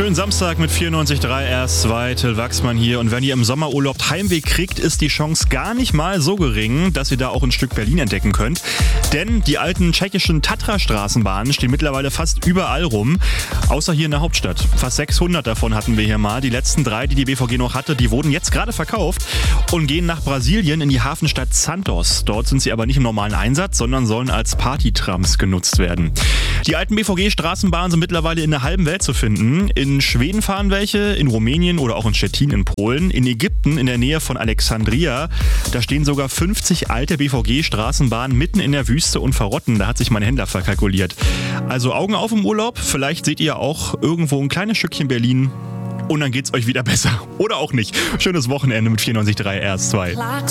Schönen Samstag mit 94.3 RS2, Till Wachsmann hier. Und wenn ihr im Sommerurlaub Heimweg kriegt, ist die Chance gar nicht mal so gering, dass ihr da auch ein Stück Berlin entdecken könnt. Denn die alten tschechischen Tatra-Straßenbahnen stehen mittlerweile fast überall rum, außer hier in der Hauptstadt. Fast 600 davon hatten wir hier mal. Die letzten 3, die die BVG noch hatte, die wurden jetzt gerade verkauft und gehen nach Brasilien in die Hafenstadt Santos. Dort sind sie aber nicht im normalen Einsatz, sondern sollen als Partytrams genutzt werden. Die alten BVG-Straßenbahnen sind mittlerweile in der halben Welt zu finden. In Schweden fahren welche, in Rumänien oder auch in Stettin in Polen. In Ägypten in der Nähe von Alexandria, da stehen sogar 50 alte BVG-Straßenbahnen mitten in der Wüste und verrotten. Da hat sich mein Händler verkalkuliert. Also Augen auf im Urlaub, vielleicht seht ihr auch irgendwo ein kleines Stückchen Berlin und dann geht's euch wieder besser. Oder auch nicht. Schönes Wochenende mit 94.3 RS2.